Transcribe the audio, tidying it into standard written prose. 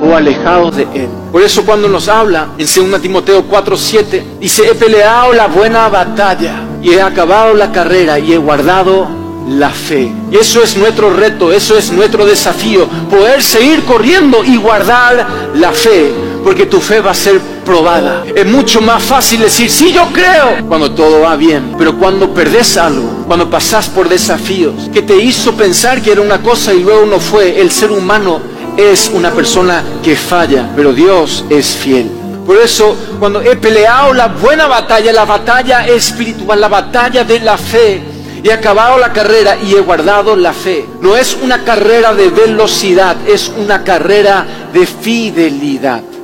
o alejados de Él. Por eso cuando nos habla en 2 Timoteo 4:7, dice: he peleado la buena batalla y he acabado la carrera y he guardado la fe. Y eso es nuestro reto, eso es nuestro desafío, poder seguir corriendo y guardar la fe, porque tu fe va a ser probada. Es mucho más fácil decir sí, yo creo, cuando todo va bien, pero cuando perdés algo, cuando pasás por desafíos que te hizo pensar que era una cosa y luego no fue. El ser humano es una persona que falla, pero Dios es fiel. Por eso, cuando he peleado la buena batalla, la batalla espiritual, la batalla de la fe, he acabado la carrera y he guardado la fe. No es una carrera de velocidad, es una carrera de fidelidad.